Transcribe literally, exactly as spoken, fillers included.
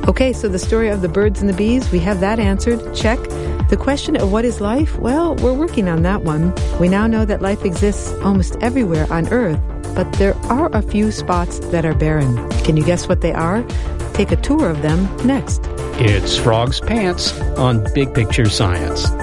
Okay, so the story of the birds and the bees, we have that answered. Check. The question of what is life? Well, we're working on that one. We now know that life exists almost everywhere on Earth, but there are a few spots that are barren. Can you guess what they are? Take a tour of them next. It's Frog's Pants on Big Picture Science.